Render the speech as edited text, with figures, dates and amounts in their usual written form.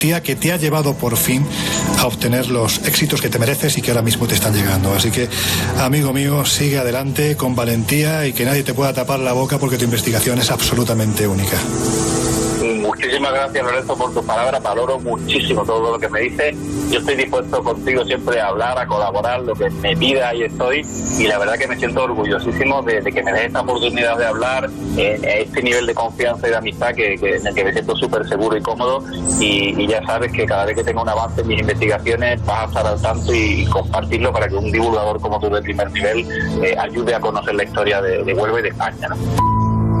que te ha llevado por fin a obtener los éxitos que te mereces y que ahora mismo te están llegando. Así que, amigo mío, sigue adelante con valentía y que nadie te pueda tapar la boca porque tu investigación es absolutamente única. Muchísimas gracias, Lorenzo, por tus palabras. Valoro muchísimo todo lo que me dices. Yo estoy dispuesto contigo siempre a hablar, a colaborar, lo que me pida, ahí estoy. Y la verdad que me siento orgullosísimo de que me des esta oportunidad de hablar en este nivel de confianza y de amistad en el que me siento súper seguro y cómodo. Y ya sabes que cada vez que tenga un avance en mis investigaciones vas a estar al tanto y compartirlo para que un divulgador como tú de primer nivel ayude a conocer la historia de Huelva y de España, ¿no?